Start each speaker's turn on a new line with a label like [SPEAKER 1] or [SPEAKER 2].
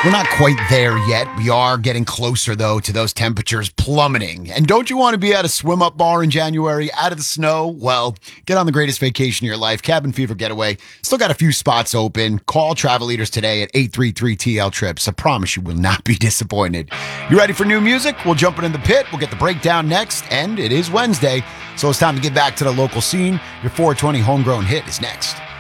[SPEAKER 1] We're not quite there yet. We are getting closer, though, to those temperatures plummeting. And don't you want to be at a swim-up bar in January, out of the snow? Well, get on the greatest vacation of your life, Cabin Fever Getaway. Still got a few spots open. Call Travel Leaders today at 833-TL-TRIPS. I promise you will not be disappointed. You ready for new music? We'll jump in the pit. We'll get the breakdown next. And it is Wednesday, so it's time to get back to the local scene. Your 420 homegrown hit is next.